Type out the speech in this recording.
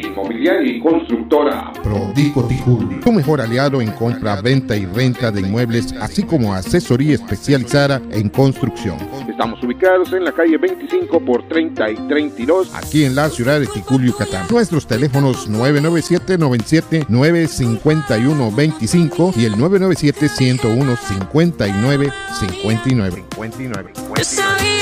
Inmobiliaria y constructora Prodico Ticuli, tu mejor aliado en compra, venta y renta de inmuebles, así como asesoría especializada en construcción. Estamos ubicados en la calle 25 por 30 y 32, aquí en la ciudad de Ticul, Yucatán. Nuestros teléfonos 997-97-951-25 y el 997-101-5959.